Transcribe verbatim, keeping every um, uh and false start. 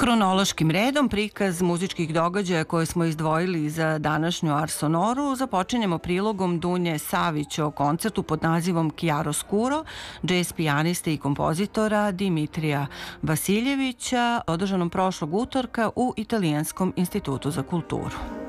Hronološkim redom prikaz muzičkih događaja koje smo izdvojili za današnju Ars Sonoru započinjemo prilogom Dunje Savić o koncertu pod nazivom Chiaroscuro, džez pijaniste i kompozitora Dimitrija Vasiljevića, održanom prošlog utorka u Italijanskom institutu za kulturu.